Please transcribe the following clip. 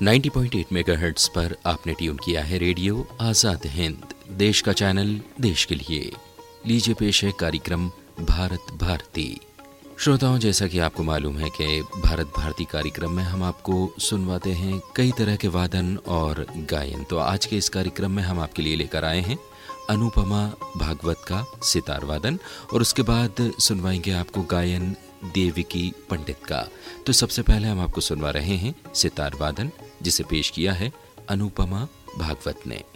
90.8 megahertz पर आपने tune किया है रेडियो आजाद हिंद, देश का चैनल देश के लिए। लीजिए पेश है कार्यक्रम भारत भारती। श्रोताओं, जैसा कि आपको मालूम है कि भारत भारती कार्यक्रम में हम आपको सुनवाते हैं कई तरह के वादन और गायन। तो आज के इस कार्यक्रम में हम आपके लिए लेकर आए हैं अनुपमा भागवत का सितार वादन, और उसके बाद सुनवाएंगे आपको गायन देविकी पंडित का। तो सबसे पहले हम आपको सुनवा रहे हैं सितार वादन, जिसे पेश किया है अनुपमा भागवत ने।